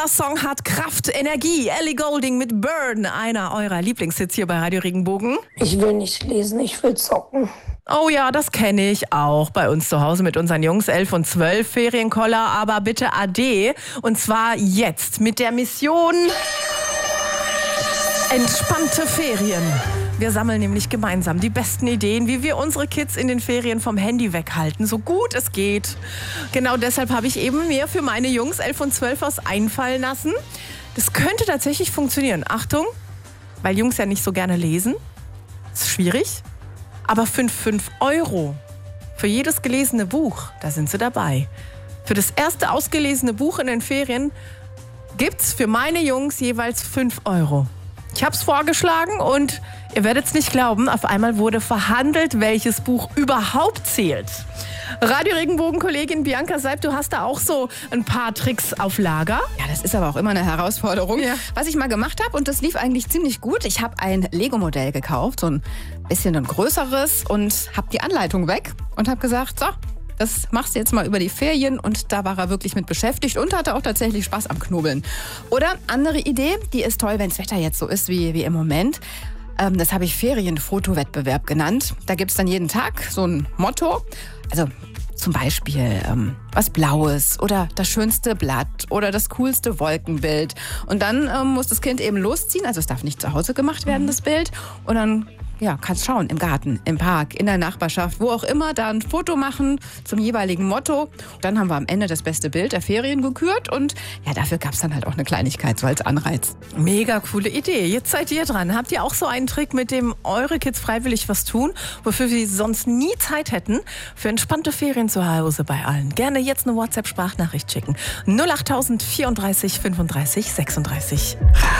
Dieser Song hat Kraft, Energie. Ellie Goulding mit Burn, einer eurer Lieblingshits hier bei Radio Regenbogen. Ich will nicht lesen, ich will zocken. Oh ja, das kenne ich auch bei uns zu Hause mit unseren Jungs 11 und 12 Ferienkoller, aber bitte AD. Und zwar jetzt mit der Mission entspannte Ferien. Wir sammeln nämlich gemeinsam die besten Ideen, wie wir unsere Kids in den Ferien vom Handy weghalten, so gut es geht. Genau deshalb habe ich eben mir für meine Jungs 11 und 12 was einfallen lassen. Das könnte tatsächlich funktionieren. Achtung, weil Jungs ja nicht so gerne lesen. Ist schwierig. Aber 5 Euro für jedes gelesene Buch, da sind sie dabei. Für das erste ausgelesene Buch in den Ferien gibt's für meine Jungs jeweils 5 Euro. Ich habe es vorgeschlagen und ihr werdet es nicht glauben, auf einmal wurde verhandelt, welches Buch überhaupt zählt. Radio Regenbogen-Kollegin Bianca Seib, du hast da auch so ein paar Tricks auf Lager. Ja, das ist aber auch immer eine Herausforderung. Ja. Was ich mal gemacht habe, und das lief eigentlich ziemlich gut, ich habe ein Lego-Modell gekauft, so ein bisschen ein größeres, und habe die Anleitung weg und habe gesagt, so, das machst du jetzt mal über die Ferien, und da war er wirklich mit beschäftigt und hatte auch tatsächlich Spaß am Knobeln. Oder andere Idee, die ist toll, wenn das Wetter jetzt so ist wie im Moment. Das habe ich Ferienfotowettbewerb genannt. Da gibt es dann jeden Tag so ein Motto. Also zum Beispiel was Blaues oder das schönste Blatt oder das coolste Wolkenbild. Und dann muss das Kind eben losziehen. Also es darf nicht zu Hause gemacht werden, das Bild. Und dann kannst schauen, im Garten, im Park, in der Nachbarschaft, wo auch immer, da ein Foto machen zum jeweiligen Motto. Dann haben wir am Ende das beste Bild der Ferien gekürt, und ja, dafür gab es dann halt auch eine Kleinigkeit so als Anreiz. Mega coole Idee. Jetzt seid ihr dran. Habt ihr auch so einen Trick, mit dem eure Kids freiwillig was tun, wofür sie sonst nie Zeit hätten? Für entspannte Ferien zu Hause bei allen. Gerne jetzt eine WhatsApp-Sprachnachricht schicken. 08000 34 35 36.